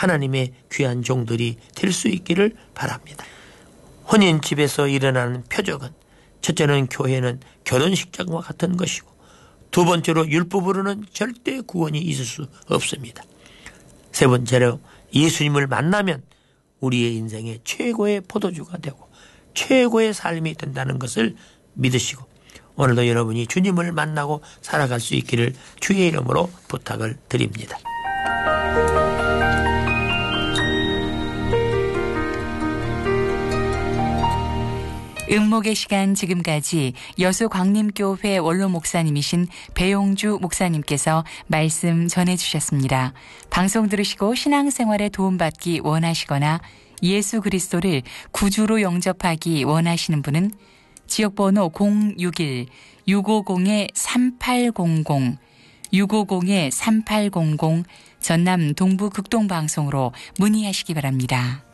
하나님의 귀한 종들이 될 수 있기를 바랍니다. 혼인집에서 일어나는 표적은 첫째는 교회는 결혼식장과 같은 것이고 두 번째로 율법으로는 절대 구원이 있을 수 없습니다. 세 번째로 예수님을 만나면 우리의 인생의 최고의 포도주가 되고 최고의 삶이 된다는 것을 믿으시고 오늘도 여러분이 주님을 만나고 살아갈 수 있기를 주의 이름으로 부탁을 드립니다. 음목의 시간 지금까지 여수광림교회 원로 목사님이신 배용주 목사님께서 말씀 전해주셨습니다. 방송 들으시고 신앙생활에 도움받기 원하시거나 예수 그리스도를 구주로 영접하기 원하시는 분은 지역번호 061-650-3800 650-3800 전남 동부 극동방송으로 문의하시기 바랍니다.